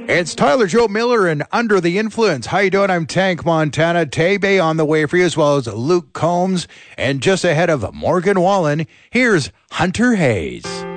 It's Tyler Joe Miller and Under the Influence. How you doing? I'm Tank Montana. Tay-Bay on the way for you, as well as Luke Combs. And just ahead of Morgan Wallen, here's Hunter Hayes.